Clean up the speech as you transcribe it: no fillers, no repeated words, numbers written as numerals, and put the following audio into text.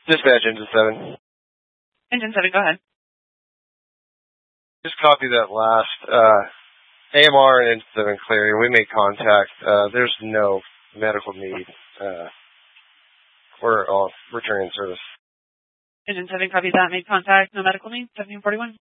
Dispatch, Engine 7. Engine 7, go ahead. Just copy that last AMR and Engine 7 clearing. We made contact. There's no medical need. We're returning service. Engine 7, copy that. Made contact. No medical need. 1741.